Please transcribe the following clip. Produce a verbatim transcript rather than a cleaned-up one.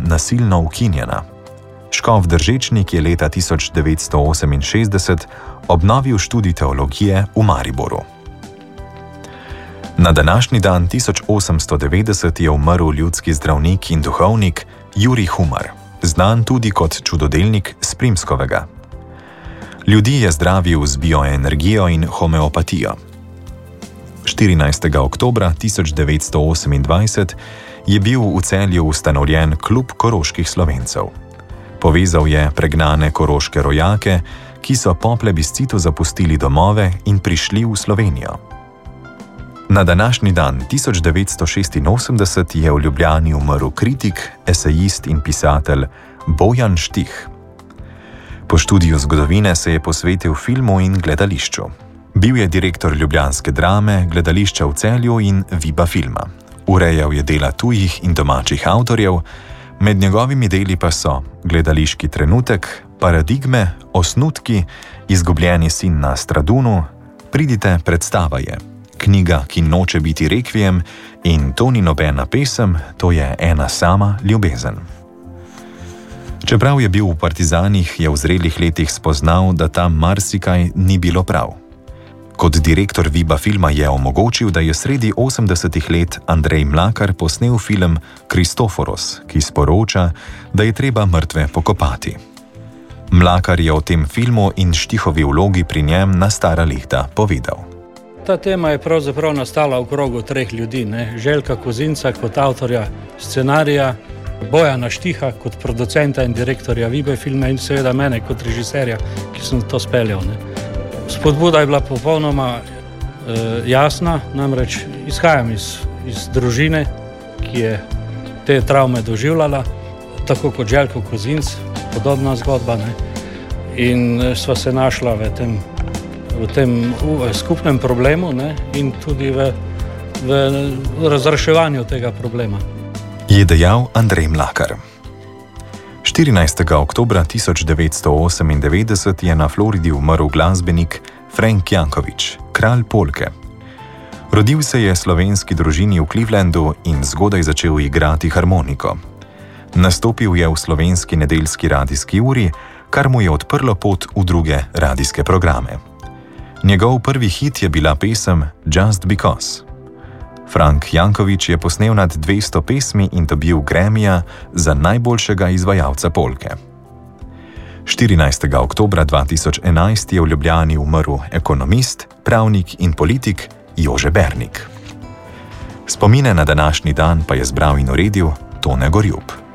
nasilno ukinjena. Škof Držečnik je leta tisoč devetsto oseminšestdeset obnovil študij teologije v Mariboru. Na današnji dan tisoč osemsto devetdeset je umrl ljudski zdravnik in duhovnik Jurij Humar, znan tudi kot čudodelnik s Primskovega. Ljudi je zdravil z bioenergijo in homeopatijo. štirinajstega oktobra tisoč devetsto osemindvajset je bil v Celju ustanovljen Klub koroških Slovencev. Povezal je pregnane koroške rojake, ki so po plebiscitu zapustili domove in prišli v Slovenijo. Na današnji dan tisoč devetsto šestinosemdeset je v Ljubljani umrl kritik, esejist in pisatelj Bojan Štih. Po študiju zgodovine se je posvetil filmu in gledališču. Bil je direktor ljubljanske Drame, gledališča v Celju in Viba filma. Urejal je dela tujih in domačih avtorjev, med njegovimi deli pa so Gledališki trenutek, Paradigme, Osnutki, Izgubljeni sin na Stradunu, Pridite, predstava je, Knjiga, ki noče biti rekvijem in To ni nobena pesem, to je ena sama ljubezen. Čeprav je bil v partizanih, je v zrelih letih spoznal, da tam marsikaj ni bilo prav. Kot direktor Viba filma je omogočil, da je sredi osemdesetih let Andrej Mlakar posnel film Kristoforos, ki sporoča, da je treba mrtve pokopati. Mlakar je o tem filmu in Štihovi vlogi pri njem na stara leta povedal. Ta tema je pravzaprav nastala v krogu treh ljudi, ne? Željka Kozinca kot avtorja scenarija, Bojana Štiha kot producenta in direktorja Vibe filma in seveda mene kot režiserja, ki sem to speljal. Ne? Spodbuda je bila popolnoma eh, jasna, namreč izhajam iz, iz družine, ki je te travme doživljala, tako kot Željko Kozinc, podobna zgodba, ne? In sva se našla v tem, v tem v skupnem problemu, ne? In tudi v, v razreševanju tega problema. Je dejal Andrej Mlakar. štirinajstega oktobra tisoč devetsto osemindevetdeset je na Floridi umrl glasbenik Frank Janković, kralj polke. Rodil se je slovenski družini v Clevelandu in zgodaj začel igrati harmoniko. Nastopil je v slovenski nedeljski radijski uri, kar mu je odprlo pot v druge radijske programe. Njegov prvi hit je bila pesem Just Because. Frank Janković je posnel nad dvesto pesmi in dobil Grammyja za najboljšega izvajalca polke. štirinajstega oktobra dva tisoč enajst je v Ljubljani umrl ekonomist, pravnik in politik Jože Bernik. Spomine na današnji dan pa je zbral in uredil Tone Gorjup.